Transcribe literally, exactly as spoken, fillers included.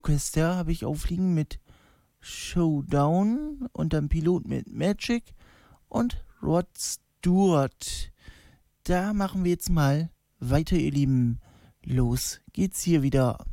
Orchester habe ich aufliegen mit Showdown und dann Pilot mit Magic und Rod Stewart. Da machen wir jetzt mal weiter, ihr Lieben. Los geht's hier wieder.